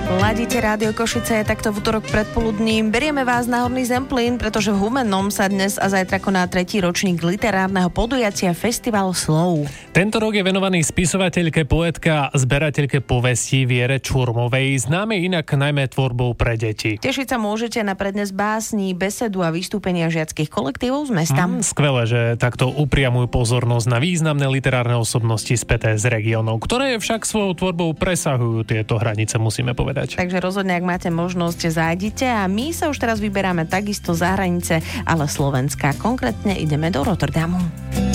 Ladíte Rádio Košice, takto v utorok predpoludním. Berieme vás na Horný Zemplín, pretože v Humennom sa dnes a zajtra koná 3. ročník literárneho podujatia Festival slov. Tento rok je venovaný spisovateľke, poetka a zberateľke povestí Viere Čurmovej, známej inak najmä tvorbou pre deti. Tešiť sa môžete na prednes básní, besedu a vystúpenia žiackych kolektívov z mesta. Skvelé, že takto upriamujú pozornosť na významné literárne osobnosti späté z regiónov, ktoré však svojou tvorbou presahujú tieto hranice, musíme povedať. Takže rozhodne, ak máte možnosť, zájdite a my sa už teraz vyberáme takisto za hranice, ale Slovenska. Konkrétne ideme do Rotterdamu.